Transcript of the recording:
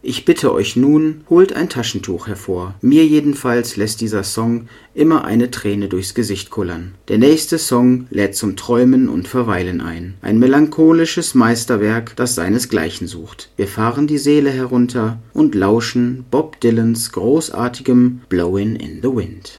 Ich bitte euch nun, holt ein Taschentuch hervor. Mir jedenfalls lässt dieser Song immer eine Träne durchs Gesicht kullern. Der nächste Song lädt zum Träumen und Verweilen ein. Ein melancholisches Meisterwerk, das seinesgleichen sucht. Wir fahren die Seele herunter und lauschen Bob Dylans großartigem Blowin' in the Wind.